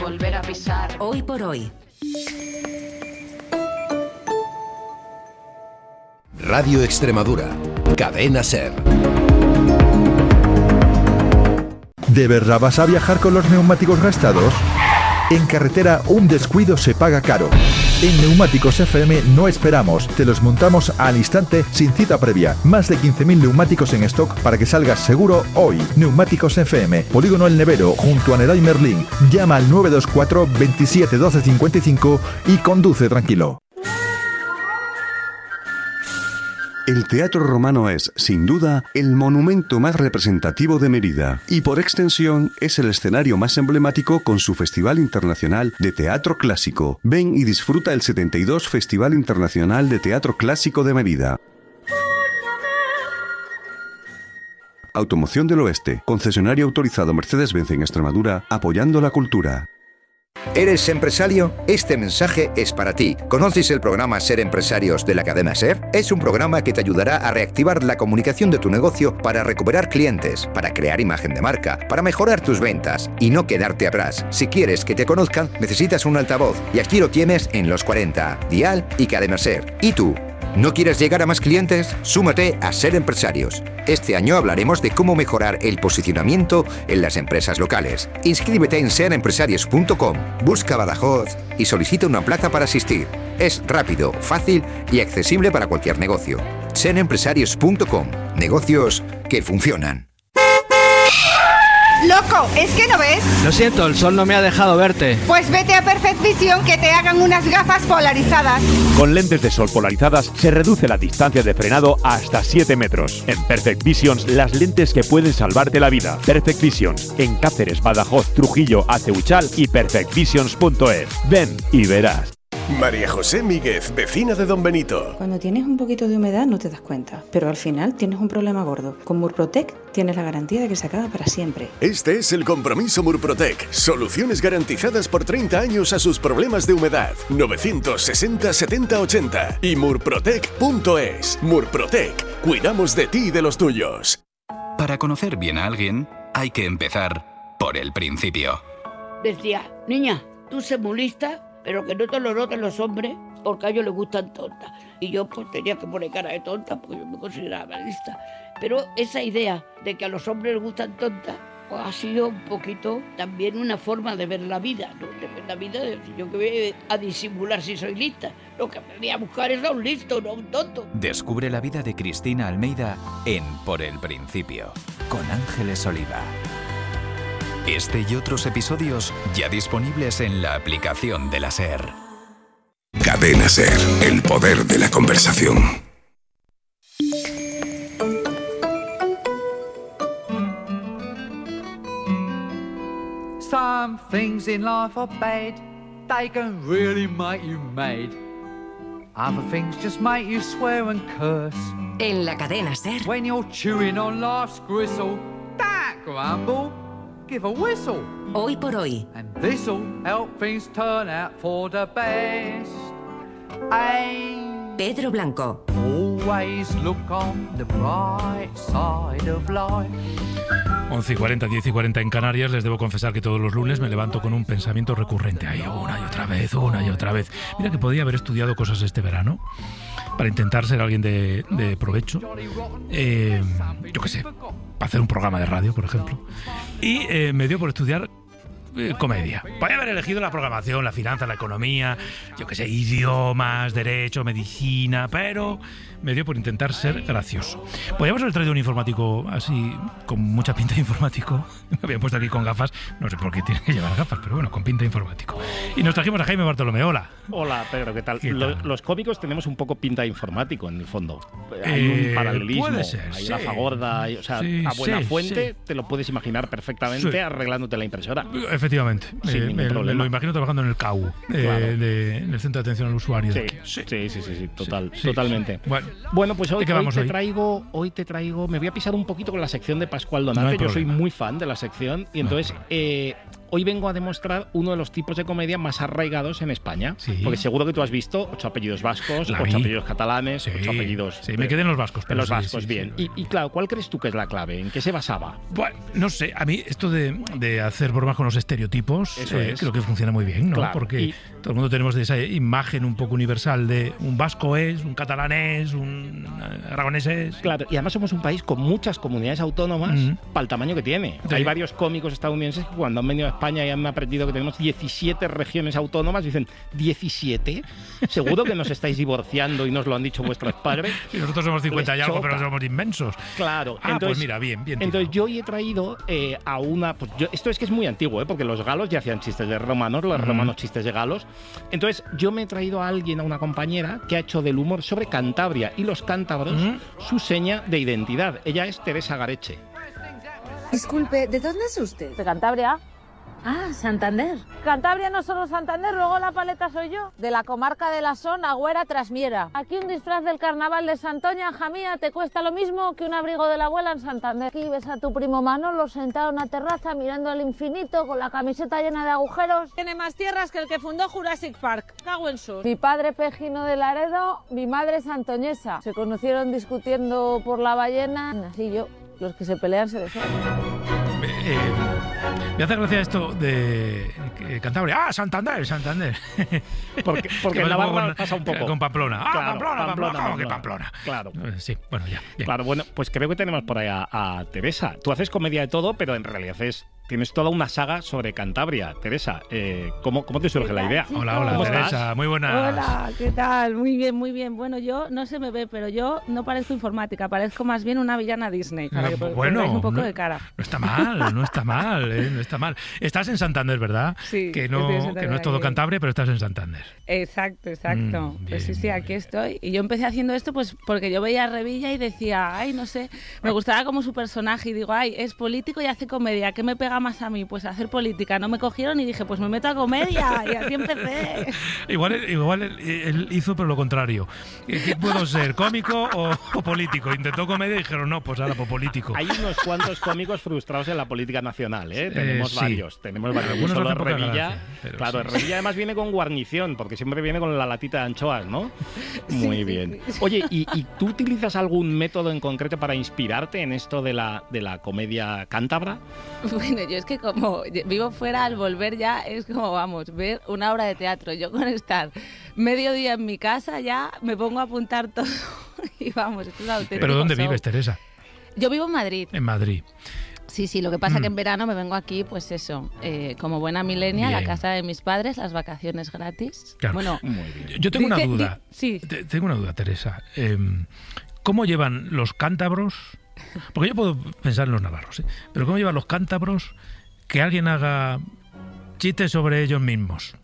volver a pisar. Hoy por hoy. Radio Extremadura, Cadena SER. ¿De verdad vas a viajar con los neumáticos gastados? En carretera, un descuido se paga caro. En Neumáticos FM no esperamos, te los montamos al instante sin cita previa. Más de 15.000 neumáticos en stock para que salgas seguro hoy. Neumáticos FM, Polígono El Nevero, junto a Nedai Merlín. Llama al 924 27 12 55 y conduce tranquilo. El Teatro Romano es, sin duda, el monumento más representativo de Mérida y, por extensión, es el escenario más emblemático con su Festival Internacional de Teatro Clásico. Ven y disfruta el 72 Festival Internacional de Teatro Clásico de Mérida. Automoción del Oeste, concesionario autorizado Mercedes-Benz en Extremadura, apoyando la cultura. ¿Eres empresario? Este mensaje es para ti. ¿Conoces el programa Ser Empresarios de la cadena SER? Es un programa que te ayudará a reactivar la comunicación de tu negocio para recuperar clientes, para crear imagen de marca, para mejorar tus ventas y no quedarte atrás. Si quieres que te conozcan, necesitas un altavoz y aquí lo tienes en Los 40, Dial y Cadena SER. ¿Y tú? ¿No quieres llegar a más clientes? Súmate a Ser Empresarios. Este año hablaremos de cómo mejorar el posicionamiento en las empresas locales. Inscríbete en seanempresarios.com, busca Badajoz y solicita una plaza para asistir. Es rápido, fácil y accesible para cualquier negocio. seanempresarios.com, negocios que funcionan. ¡Loco! ¿Es que no ves? Lo siento, el sol no me ha dejado verte. Pues vete a Perfect Vision que te hagan unas gafas polarizadas. Con lentes de sol polarizadas se reduce la distancia de frenado hasta 7 metros. En Perfect Visions, las lentes que pueden salvarte la vida. Perfect Visions, en Cáceres, Badajoz, Trujillo, Aceuchal y perfectvisions.es. Ven y verás. María José Míguez, vecina de Don Benito. Cuando tienes un poquito de humedad no te das cuenta, pero al final tienes un problema gordo. Con Murprotec tienes la garantía de que se acaba para siempre. Este es el compromiso Murprotec. Soluciones garantizadas por 30 años a sus problemas de humedad. 960 70 80 y murprotec.es. Murprotec. Cuidamos de ti y de los tuyos. Para conocer bien a alguien, hay que empezar por el principio. Decía, niña, tú sé muy lista, pero que no te lo noten los hombres, porque a ellos les gustan tontas. Y yo pues tenía que poner cara de tonta, porque yo me consideraba lista. Pero esa idea de que a los hombres les gustan tontas, pues ha sido un poquito también una forma de ver la vida, ¿no? De ver la vida, de decir, yo que voy a disimular si soy lista. Lo que me voy a buscar es a un listo, no a un tonto. Descubre la vida de Cristina Almeida en Por el Principio, con Ángeles Oliva. Este y otros episodios ya disponibles en la aplicación de la SER. Cadena SER, el poder de la conversación. Some things in life are bad, they can really make you mad. Other things just make you swear and curse. En la cadena SER. When you're chewing on life's gristle, don't grumble. Give a whistle. Hoy por hoy. And this'll help things turn out for the best. And Pedro Blanco. Always look on the bright side of life. 11:40, 10:40 en Canarias. Les debo confesar que todos los lunes me levanto con un pensamiento recurrente. Ay, una y otra vez. Mira que podía haber estudiado cosas este verano para intentar ser alguien de provecho. Yo qué sé, para hacer un programa de radio, por ejemplo. Y me dio por estudiar comedia. Podría haber elegido la programación, la finanza, la economía, yo qué sé, idiomas, derecho, medicina, pero me dio por intentar ser gracioso. Podríamos haber traído un informático así, con mucha pinta de informático. Me habían puesto aquí con gafas, no sé por qué tiene que llevar gafas, pero bueno, con pinta de informático. Y nos trajimos a Jaime Bartolomé. Hola. Hola, Pedro, ¿qué tal? Los cómicos tenemos un poco pinta de informático en el fondo. Hay un paralelismo, puede ser, hay sí. una fagorda, o sea, Sí, a buena fuente sí. te lo puedes imaginar perfectamente arreglándote la impresora. Efectivamente. Sin ningún problema. Me lo imagino trabajando en el CAU, Claro. en el Centro de Atención al Usuario. Sí, totalmente. Sí. Bueno, pues hoy ¿de qué vamos te traigo, me voy a pisar un poquito con la sección de Pascual Donate. No hay Yo soy problema. muy fan de la sección y entonces hoy vengo a demostrar uno de los tipos de comedia más arraigados en España. Sí. Porque seguro que tú has visto 8 apellidos vascos, 8 apellidos catalanes, Sí. 8 apellidos... Sí, me quedé en los vascos. En pero los sí, vascos, sí, bien. sí. Y claro, ¿cuál crees tú que es la clave? ¿En qué se basaba? Bueno, no sé, a mí esto de hacer bromas con los estereotipos Eso es. creo que funciona muy bien, ¿no? Claro, Porque y- todo el mundo tenemos de esa imagen un poco universal de un vasco es, un catalán es, un aragonés es. Claro, y además somos un país con muchas comunidades autónomas para el tamaño que tiene. Sí. Hay varios cómicos estadounidenses que cuando han venido a España y han aprendido que tenemos 17 regiones autónomas, dicen, ¿17? ¿Seguro que nos estáis divorciando y nos lo han dicho vuestros padres? Y nosotros somos 50 y Les algo, choca. pero somos inmensos. Claro. Pues mira, bien. Entonces yo hoy he traído a una... Pues esto es que es muy antiguo, porque los galos ya hacían chistes de romanos, los romanos chistes de galos. Entonces yo me he traído a alguien, a una compañera, que ha hecho del humor sobre Cantabria y los cántabros su seña de identidad. Ella es Teresa Gareche. Disculpe, ¿de dónde es usted? De Cantabria. Ah, Santander. Cantabria no solo Santander, luego la paleta soy yo. De la comarca de la Son, Agüera, Trasmiera. Aquí un disfraz del carnaval de Santoña, Jamía, te cuesta lo mismo que un abrigo de la abuela en Santander. Aquí ves a tu primo Manolo sentado en una terraza mirando al infinito con la camiseta llena de agujeros. Tiene más tierras que el que fundó Jurassic Park. Cago en sus. Mi padre Pejino de Laredo, mi madre santoñesa. Se conocieron discutiendo por la ballena. Así yo, los que se pelean se desean. Me hace gracia esto de Cantabria. ¡Ah, Santander! Porque en Navarra pasa un poco. Con Pamplona. ¡Ah, Claro, Pamplona! ¿Cómo que Pamplona? Claro. Sí, bueno, ya. Bien. Claro, bueno, pues creo que tenemos por ahí a Teresa. Tú haces comedia de todo, pero en realidad tienes toda una saga sobre Cantabria. Teresa, ¿cómo te surge la idea? Hola, ¿Cómo Teresa, estás? muy buenas. Hola, ¿qué tal? Muy bien, muy bien. Bueno, yo no se me ve, pero yo no parezco informática, parezco más bien una villana Disney. Para que pongáis un poco de cara. No está mal, no está mal. Estás en Santander, ¿verdad? Sí, que estoy en no Santander, es todo aquí. Cantabria, pero estás en Santander. Exacto. Pues sí, bien. aquí estoy. Y yo empecé haciendo esto pues porque yo veía a Revilla y decía, ay, no sé, me gustaba como su personaje y digo, ay, es político y hace comedia, ¿qué me pega más a mí? Pues hacer política. No me cogieron y dije, pues me meto a comedia y así empecé. Igual él hizo pero lo contrario. ¿Qué puedo ser, cómico o político? Intentó comedia y dijeron, no, pues ahora por político. Hay unos cuantos cómicos frustrados en la política nacional, ¿eh? Tenemos sí. varios. Algunos Solo hacen poca Revilla. gracia, pero Claro, sí. Revilla además viene con guarnición, porque siempre viene con la latita de anchoas, ¿no? Muy bien. sí. Oye, ¿y tú utilizas algún método en concreto para inspirarte en esto de la comedia cántabra? Bueno, yo es que como vivo fuera, al volver ya es como, vamos, ver una obra de teatro. Yo con estar medio día en mi casa ya me pongo a apuntar todo y vamos, esto es auténtico. ¿Pero dónde show. vives, Teresa? Yo vivo en Madrid. En Madrid. Sí, lo que pasa que en verano me vengo aquí, pues eso, como buena millennial, a Bien. casa de mis padres, las vacaciones gratis. Claro. Bueno, Yo tengo una duda. Sí. Tengo una duda, Teresa. ¿Cómo llevan los cántabros? Porque yo puedo pensar en los navarros, ¿eh? Pero ¿cómo llevan los cántabros que alguien haga chistes sobre ellos mismos?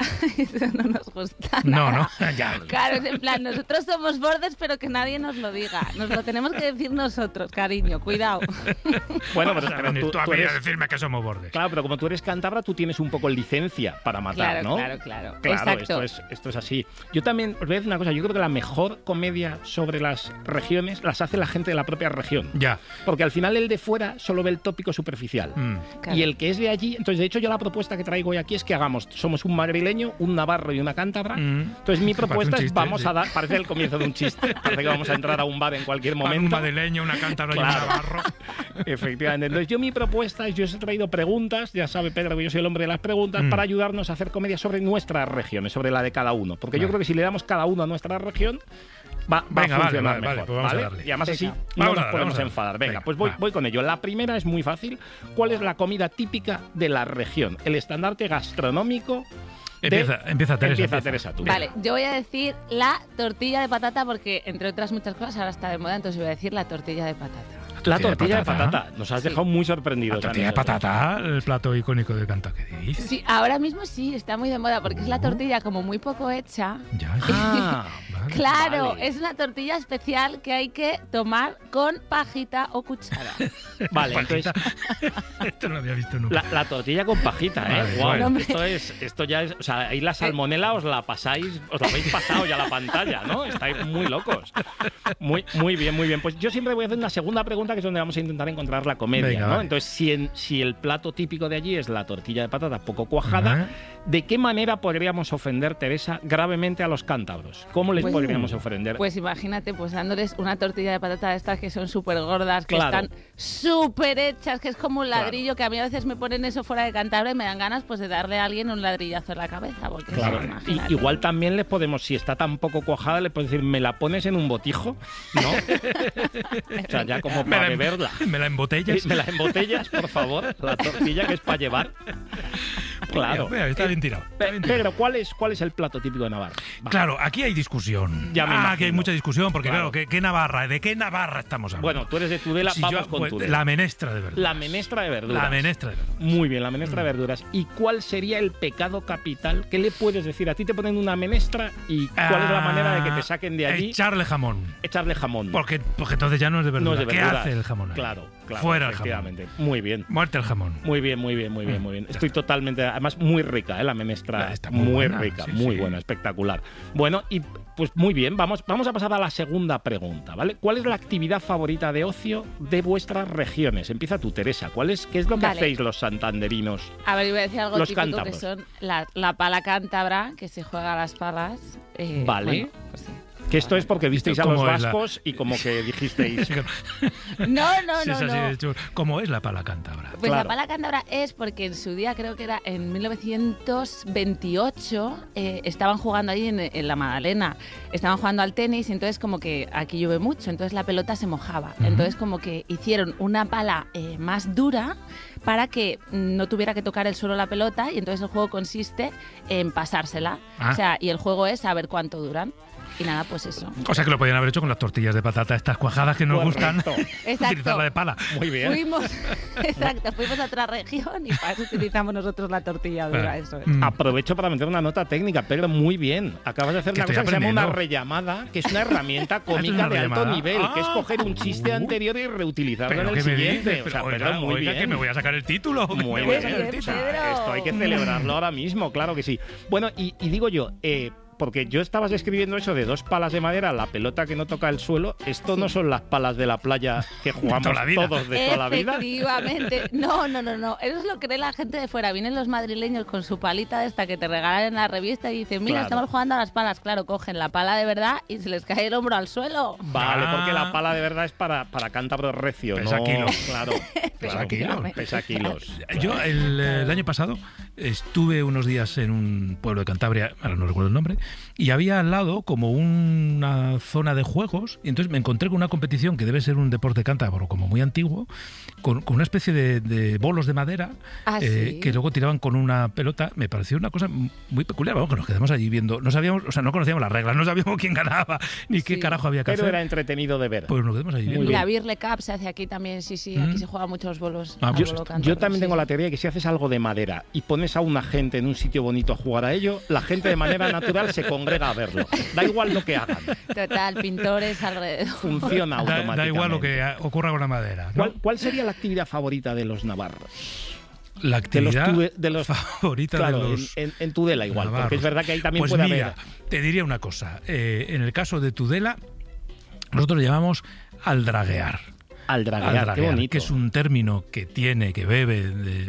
Eso no nos gusta. No, nada. no, ya. Claro, es en plan, nosotros somos bordes, pero que nadie nos lo diga. Nos lo tenemos que decir nosotros, cariño, cuidado. Bueno, Vas a pero venir tú a tú mí a eres... decirme que somos bordes. Claro, pero como tú eres cántabra, tú tienes un poco licencia para matar, Claro, ¿no? claro. Claro, Exacto. esto es así. Yo también os voy a decir una cosa, yo creo que la mejor comedia sobre las regiones las hace la gente de la propia región. Ya. Porque al final el de fuera solo ve el tópico superficial. Claro. Y el que es de allí, entonces de hecho yo la propuesta que traigo hoy aquí es que somos un madrileño, un navarro y una cántabra. Entonces mi propuesta Parece un es chiste, vamos sí. a dar, parece el comienzo de un chiste, parece que vamos a entrar a un bar en cualquier Para momento. un madrileño, una cántabra y un Claro. navarro. Efectivamente. Entonces, mi propuesta es, yo os he traído preguntas, ya sabe Pedro que yo soy el hombre de las preguntas, para ayudarnos a hacer comedia sobre nuestras regiones, sobre la de cada uno. Porque yo creo que si le damos cada uno a nuestra región, va Venga, a vale, funcionar vale, mejor. pues vamos a ¿vale? darle. Y además así Venga. no Vamos a nos darle, podemos vamos a darle. enfadar. Venga, Venga, pues va. voy con ello. La primera es muy fácil. ¿Cuál es la comida típica de la región? El estandarte gastronómico. Empieza Teresa. Teresa, tú. Vale, yo voy a decir la tortilla de patata porque, entre otras muchas cosas, ahora está de moda, entonces voy a decir la tortilla de patata. La tortilla de patata. Nos has dejado muy sorprendidos. La tortilla de patata, el plato icónico de Kentucky. Sí, ahora mismo sí, está muy de moda porque es la tortilla como muy poco hecha. Ya. Claro, Vale. es una tortilla especial que hay que tomar con pajita o cuchara. Vale, entonces Esto no lo había visto nunca. la tortilla con pajita, ¿eh? Vale, Guau, bueno. esto ya es, o sea, ahí la salmonela os la habéis pasado ya la pantalla, ¿no? Estáis muy locos. Muy bien, muy bien. Pues yo siempre voy a hacer una segunda pregunta, que es donde vamos a intentar encontrar la comedia, Venga, ¿no? vale. Entonces, si el plato típico de allí es la tortilla de patata poco cuajada, Ajá. ¿de qué manera podríamos ofender, Teresa, gravemente a los cántabros? ¿Cómo les Pues- podríamos ofender? Pues imagínate, pues dándoles una tortilla de patata de estas que son súper gordas, que Claro. están súper hechas, que es como un ladrillo, que a mí a veces me ponen eso fuera de Cantabria y me dan ganas pues de darle a alguien un ladrillazo en la cabeza. Porque Claro. eso, Y imagínate. igual también les podemos, si está tan poco cuajada, le podemos decir, ¿me la pones en un botijo? ¿No? O sea, ya como para beberla. ¿Me la embotellas? ¿Me la embotellas, por favor? La tortilla que es para llevar. Claro. Mira, está bien tirado. Pero, ¿cuál es el plato típico de Navarra? Va. Claro, aquí hay discusión. Ya me aquí imagino. hay mucha discusión, porque Claro. claro, ¿qué Navarra? ¿De qué Navarra estamos hablando? Bueno, tú eres de Tudela, Si vamos yo, con pues, Tudela. La menestra de verduras. La menestra de verduras. La menestra de verduras. Muy bien, la menestra de verduras. ¿Y cuál sería el pecado capital? ¿Qué le puedes decir? A ti te ponen una menestra y ¿cuál es la manera de que te saquen de allí? Echarle jamón. Echarle jamón. Porque entonces ya no es de verdura. No es de ¿Qué verduras. hace el jamón ahí? Claro. Fuera el jamón. efectivamente. Muy bien. Muerte el jamón. Muy bien. Estoy totalmente... Además, muy rica, la menestra. Está muy muy buena, rica, sí, muy sí. buena, espectacular. Bueno, y pues muy bien, vamos a pasar a la segunda pregunta, ¿vale? ¿Cuál es la actividad favorita de ocio de vuestras regiones? Empieza tú, Teresa. ¿Qué es lo que Vale. hacéis los santanderinos? A ver, iba a decir algo Los típico cántabros. que son la pala cántabra, que se juega a las palas. Vale. Bueno, pues sí. Que esto es porque visteis a ¿Cómo los es la- vascos y como que dijisteis... No. Sí, es así de chulo. ¿Cómo es la pala cántabra? Pues Claro. la pala cántabra es porque en su día, creo que era en 1928, estaban jugando ahí en la Magdalena, estaban jugando al tenis y entonces como que aquí llueve mucho, entonces la pelota se mojaba. Ujú. Entonces como que hicieron una pala más dura para que no tuviera que tocar el suelo la pelota y entonces el juego consiste en pasársela. Ah. O sea, y el juego es saber cuánto duran. Y nada, pues eso. O sea que lo podían haber hecho con las tortillas de patata, estas cuajadas que nos gustan. Exacto. Utilizarla de pala. Muy bien. Fuimos a otra región y para eso utilizamos nosotros la tortilla dura. Eso es. Aprovecho para meter una nota técnica, pero muy bien. Acabas de hacer Que una estoy cosa que se llama una aprendiendo. rellamada, que es una herramienta ¿Es cómica una de alto rellamada? nivel, que es coger un chiste anterior y reutilizarlo Pero en el ¿qué me siguiente. dices? O sea, Pero, pero oiga, muy oiga, bien. que me voy a sacar el título. que Muy me voy a bien. sacar el O título. sea, esto hay que celebrarlo ahora mismo, claro que sí. Bueno, y digo yo, porque yo estabas describiendo eso de dos palas de madera, la pelota que no toca el suelo, esto no son las palas de la playa que jugamos toda la vida. todos de toda la vida. Efectivamente. No. Eso es lo que cree la gente de fuera. Vienen los madrileños con su palita de esta que te regalan en la revista y dicen, mira, Claro. estamos jugando a las palas. Claro, cogen la pala de verdad y se les cae el hombro al suelo. Vale, porque la pala de verdad es para cántabro recio, Pesa no... kilos. Claro, Pesa kilos. Pesa kilos. Yo el año pasado estuve unos días en un pueblo de Cantabria, ahora no recuerdo el nombre, y había al lado como una zona de juegos, y entonces me encontré con una competición que debe ser un deporte cántabro como muy antiguo, con una especie de bolos de madera ¿Sí? que luego tiraban con una pelota. Me pareció una cosa muy peculiar, vamos, que nos quedamos allí viendo, no sabíamos, o sea, no conocíamos las reglas, no sabíamos quién ganaba, ni qué carajo había que Pero hacer. era entretenido de ver. Pues nos quedamos allí viendo. La Birle Cup se hace aquí también, sí, aquí se juegan muchos bolos. al bolo Yo cántabro, también sí. tengo la teoría de que si haces algo de madera y pones a una gente en un sitio bonito a jugar a ello, la gente de manera natural se congrega a verlo. Da igual lo que hagan. Total, pintores alrededor. Funciona automáticamente. Da igual lo que ocurra con la madera, ¿no? ¿Cuál sería la actividad favorita de los navarros? La actividad de los favorita claro, de los en Tudela igual, porque navarros. es verdad que ahí también pues puede mira, haber... te diría una cosa. En el caso de Tudela, nosotros lo llamamos aldraguear. Aldraguear, qué bonito. Que es un término que bebe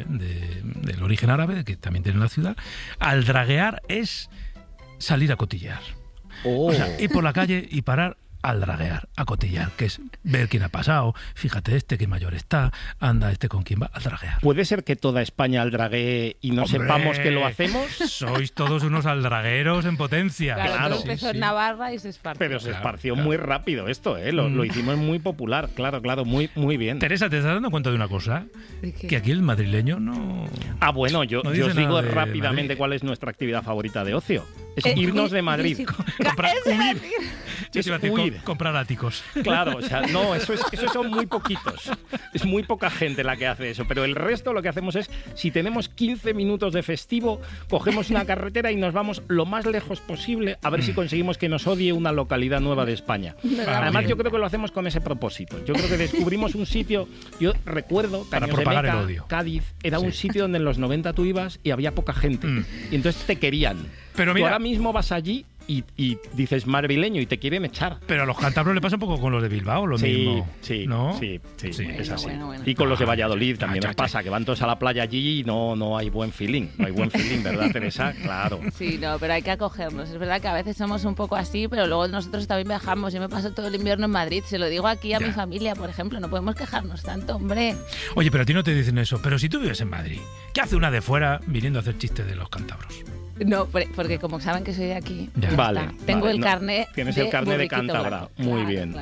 del origen árabe, que también tiene en la ciudad. Aldraguear es salir a cotillear. Oh. O sea, ir por la calle y parar al draguear, a cotillar, que es ver quién ha pasado, fíjate este que mayor está, anda este con quién va, al draguear. ¿Puede ser que toda España aldraguee y no ¡Hombre! sepamos que lo hacemos? Sois todos unos aldragueros en potencia. Claro, empezó en Navarra y se esparció. Pero se esparció muy rápido esto, ¿eh? Lo hicimos muy popular, claro, muy bien. Teresa, ¿te estás dando cuenta de una cosa? Que aquí el madrileño no... Ah, bueno, yo no dice os digo nada de rápidamente Madrid. cuál es nuestra actividad favorita de ocio. Es irnos de Madrid. es huir. Comprar áticos. Claro, o sea, no, eso son muy poquitos. Es muy poca gente la que hace eso. Pero el resto lo que hacemos es, si tenemos 15 minutos de festivo, cogemos una carretera y nos vamos lo más lejos posible a ver si conseguimos que nos odie una localidad nueva de España. Además, yo creo que lo hacemos con ese propósito. Yo creo que descubrimos un sitio, yo recuerdo, Caños de Meca, Cádiz, era un sitio donde en los 90 tú ibas y había poca gente. Y entonces te querían. Pero mira, tú ahora mismo vas allí y dices madrileño y te quieren echar. Pero a los cántabros le pasa un poco con los de Bilbao, lo mismo. Sí, ¿no? Sí, es así. Bueno. Y con los de Valladolid también nos pasa, que van todos a la playa allí y no hay buen feeling. No hay buen feeling, ¿verdad, Teresa? Claro. Sí, no, pero hay que acogernos. Es verdad que a veces somos un poco así, pero luego nosotros también viajamos. Yo me paso todo el invierno en Madrid. Se lo digo aquí a mi familia, por ejemplo. No podemos quejarnos tanto, hombre. Oye, pero a ti no te dicen eso. Pero si tú vives en Madrid, ¿qué hace una de fuera viniendo a hacer chistes de los cántabros? No, porque como saben que soy de aquí, vale, tengo el carné. Tienes el carné de cántabra. Muy bien.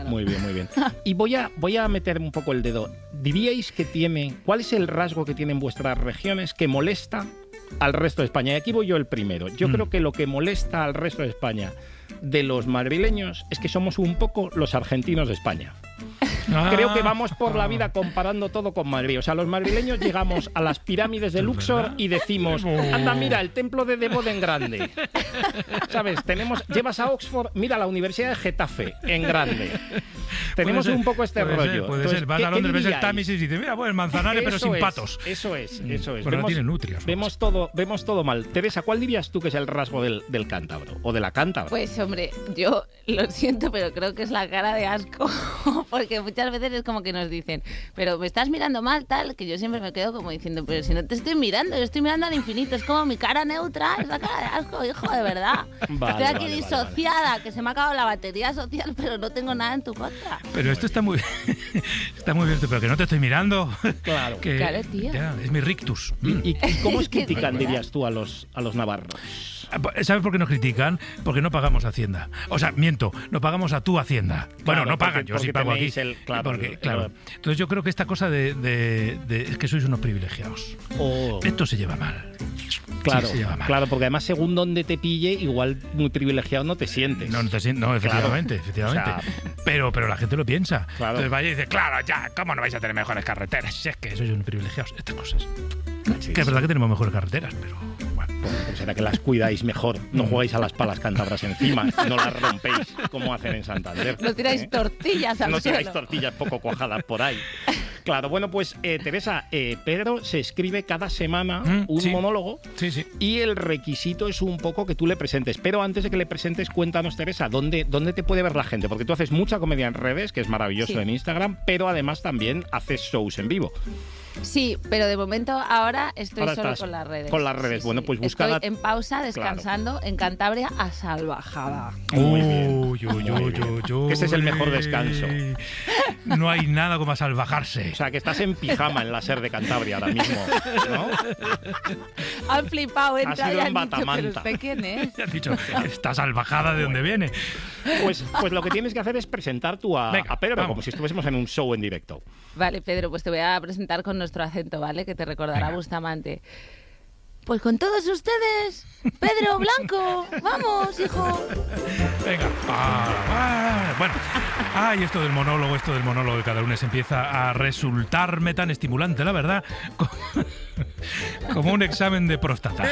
Y voy a meter un poco el dedo. ¿Diríais que cuál es el rasgo que tienen vuestras regiones que molesta al resto de España? Y aquí voy yo el primero. Yo creo que lo que molesta al resto de España de los madrileños es que somos un poco los argentinos de España. Creo que vamos por la vida comparando todo con Madrid. O sea, los madrileños llegamos a las pirámides de Luxor y decimos, anda, mira, el templo de Débode en grande. ¿Sabes? Llevas a Oxford, mira, la Universidad de Getafe en grande. Tenemos un poco este rollo. Puede ser. Vas a Londres, ves el Támesis y dices, mira, pues el Manzanares, pero sin patos. Eso es. Pero no tiene nutrias. Vemos todo mal. Teresa, ¿cuál dirías tú que es el rasgo del cántabro o de la cántabra? Pues, hombre, yo lo siento, pero creo que es la cara de asco. Porque muchas veces es como que nos dicen, pero me estás mirando mal, tal, que yo siempre me quedo como diciendo, pero si no te estoy mirando, yo estoy mirando al infinito, es como mi cara neutra, es la cara de asco, hijo, de verdad. Estoy aquí disociada, que se me ha acabado la batería social, pero no tengo nada en tu contra. Pero esto está muy bien, pero que no te estoy mirando. Claro. Claro, tío. Ya, es mi rictus. ¿Y cómo es critican, dirías tú, a los navarros? ¿Sabes por qué nos critican? Porque no pagamos Hacienda. O sea, miento, no pagamos a tu Hacienda. Bueno, no pagan, yo sí pago aquí. Claro. Entonces yo creo que esta cosa de es que sois unos privilegiados. Esto se lleva mal. Claro, sí, se lleva mal. Claro, porque además según donde te pille, igual muy privilegiado no te sientes. No, efectivamente. O sea, pero la gente lo piensa. Claro. Entonces vaya y dice, claro, ya, ¿cómo no vais a tener mejores carreteras? Si es que sois unos privilegiados. Estas cosas. Sí, que es verdad que tenemos mejores carreteras, pero bueno. Pues será que las cuidáis mejor. No jugáis a las palas cántabras encima. No las rompéis como hacen en Santander. No tiráis tortillas al No suelo. tiráis tortillas poco cuajadas por ahí. Claro, bueno, pues Teresa, Pedro se escribe cada semana un monólogo y el requisito es un poco que tú le presentes. Pero antes de que le presentes, cuéntanos, Teresa, ¿dónde te puede ver la gente? Porque tú haces mucha comedia en redes, que es maravilloso en Instagram, pero además también haces shows en vivo. Sí, pero de momento ahora estoy solo con las redes. Con las redes, bueno, pues busca. Estoy en pausa, descansando en Cantabria a salvajada. Ese es el mejor descanso. No hay nada como a salvajarse. O sea, que estás en pijama en la SER de Cantabria ahora mismo, ¿no? Han flipado, entra y han dicho, ¿pero usted quién es? Han dicho, está salvajada de dónde viene. Pues lo que tienes que hacer es presentar tú a Pedro, como si estuviésemos en un show en directo. Vale, Pedro, pues te voy a presentar con nuestro acento, ¿vale? Que te recordará Bustamante. Pues con todos ustedes, Pedro Blanco. Vamos, hijo. Venga. Bueno, esto del monólogo de cada lunes empieza a resultarme tan estimulante, la verdad, como un examen de próstata.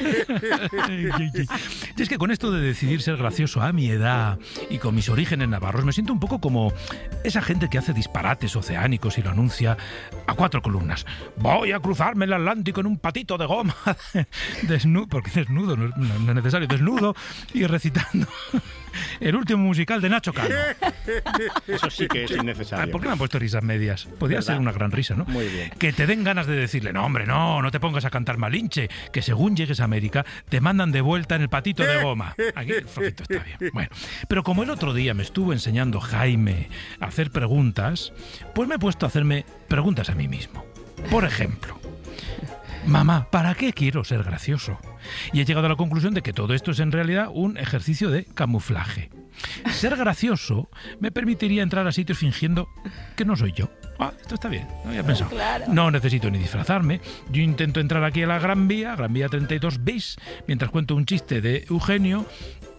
Y es que con esto de decidir ser gracioso a mi edad y con mis orígenes navarros, me siento un poco como esa gente que hace disparates oceánicos y lo anuncia a 4 columnas. Voy a cruzarme el Atlántico en un patito de goma. Desnudo, porque desnudo, no es necesario, desnudo y recitando el último musical de Nacho Cano. Eso sí que es innecesario. ¿Por qué me han puesto risas medias? Podría ser una gran risa, ¿no? Muy bien. Que te den ganas de decirle, no, hombre, no te pongas a cantar Malinche, que según llegues a América te mandan de vuelta en el patito de goma. Aquí el flojito está bien. Bueno, pero como el otro día me estuvo enseñando Jaime a hacer preguntas, pues me he puesto a hacerme preguntas a mí mismo. Por ejemplo, mamá, ¿para qué quiero ser gracioso? Y he llegado a la conclusión de que todo esto es en realidad un ejercicio de camuflaje. Ser gracioso me permitiría entrar a sitios fingiendo que no soy yo. Esto está bien, no había pensado. Claro. No necesito ni disfrazarme. Yo intento entrar aquí a la Gran Vía 32 bis, mientras cuento un chiste de Eugenio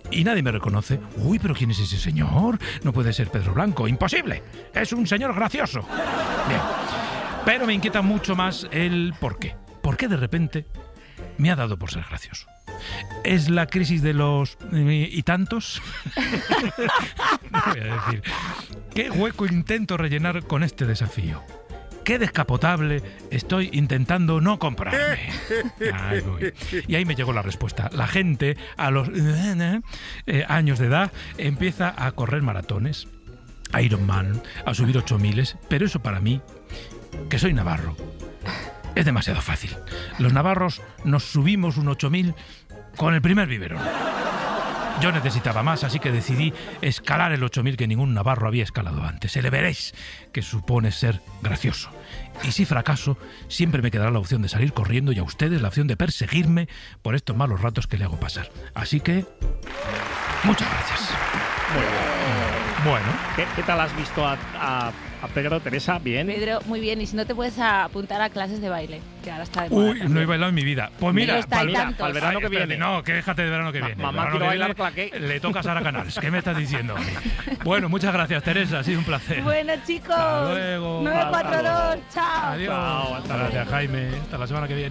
y nadie me reconoce. Uy, pero ¿quién es ese señor? No puede ser Pedro Blanco. ¡Imposible! Es un señor gracioso. Bien. Pero me inquieta mucho más el por qué. ¿Por qué de repente me ha dado por ser gracioso? ¿Es la crisis de los y tantos? No voy a decir. ¿Qué hueco intento rellenar con este desafío? ¿Qué descapotable estoy intentando no comprarme? Ahí voy. Y ahí me llegó la respuesta. La gente a los años de edad empieza a correr maratones, a Ironman, a subir 8000, pero eso para mí, que soy navarro, es demasiado fácil. Los navarros nos subimos un 8000 con el primer biberón. Yo necesitaba más, así que decidí escalar el 8000 que ningún navarro había escalado antes. Se le veréis que supone ser gracioso. Y si fracaso, siempre me quedará la opción de salir corriendo y a ustedes la opción de perseguirme por estos malos ratos que le hago pasar. Así que, muchas gracias. Muy bien. Bueno. ¿Qué tal has visto a Pedro, Teresa? ¿Bien? Pedro, muy bien. Y si no te puedes apuntar a clases de baile, que ahora está de moda. Uy, no he bailado en mi vida. Pues mira, para el verano que viene. No, que déjate de verano que viene. Mamá, quiero bailar claqué. Le toca a Sara Canals. ¿Qué me estás diciendo? Bueno, muchas gracias, Teresa. Ha sido un placer. Bueno, chicos. Hasta luego. 942. Chao. Adiós. Chao, hasta gracias, Jaime. Hasta la semana que viene.